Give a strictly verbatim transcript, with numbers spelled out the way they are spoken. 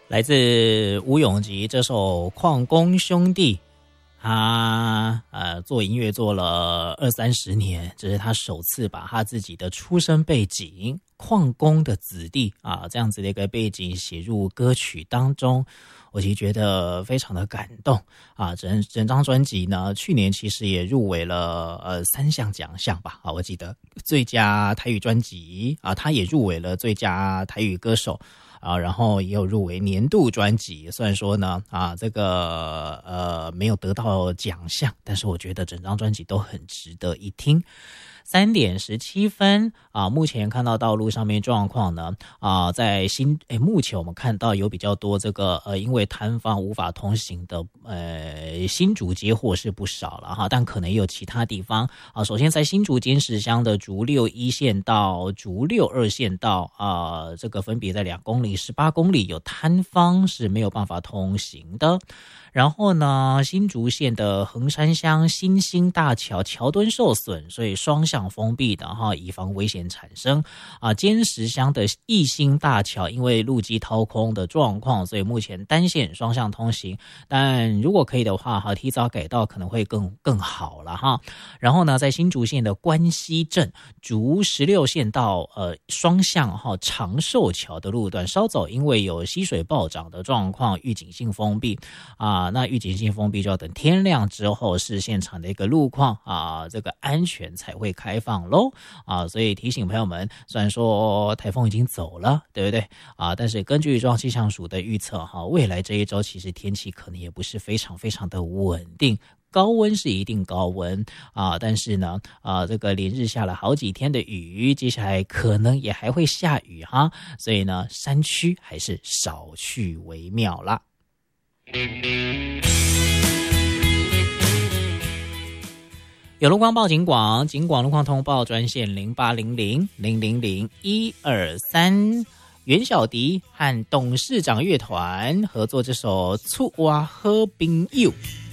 来自吴永吉这首《矿工兄弟》，他呃做音乐做了二三十年，这是他首次把他自己的出生背景矿工的子弟啊这样子的一个背景写入歌曲当中。我其实觉得非常的感动啊！整整张专辑呢，去年其实也入围了呃三项奖项吧啊，我记得最佳台语专辑啊，他也入围了最佳台语歌手啊，然后也有入围年度专辑。虽然说呢啊这个呃没有得到奖项，但是我觉得整张专辑都很值得一听。三点十七分啊！目前看到道路上面状况呢啊，在新诶，目前我们看到有比较多这个呃，因为摊贩无法通行的呃新竹接货是不少了哈，但可能也有其他地方啊。首先在新竹尖石乡的竹六一线道、竹六二线道啊，这个分别在两公里、十八公里有摊方是没有办法通行的。然后呢，新竹县的横山乡新兴大桥桥墩受损，所以双向封闭的哈，以防危险产生啊。尖石乡的义兴大桥因为路基掏空的状况，所以目前单线双向通行，但如果可以的话哈，提早改道可能会更更好了哈。然后呢，在新竹县的关西镇竹十六线道呃双向哈长寿桥的路段稍早因为有溪水暴涨的状况，预警性封闭啊。那预警性封闭就要等天亮之后是现场的一个路况啊，这个安全才会开放咯啊，所以提醒朋友们，虽然说台风已经走了，对不对啊？但是根据中央气象署的预测哈，未来这一周其实天气可能也不是非常非常的稳定。高温是一定高温啊，但是呢，啊，这个连日下了好几天的雨，接下来可能也还会下雨哈，所以呢，山区还是少去为妙啦。有路况报警广，警广路况通报专线零八零零零零零一二三。袁小迪和董事长乐团合作这首《厝外好朋友》。